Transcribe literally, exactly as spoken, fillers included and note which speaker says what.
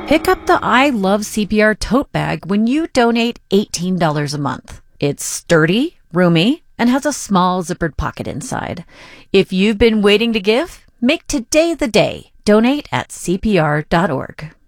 Speaker 1: Pick up the I Love C P R tote bag when you donate eighteen dollars a month. It's sturdy, roomy, and has a small zippered pocket inside. If you've been waiting to give, make today the day. Donate at C P R dot org.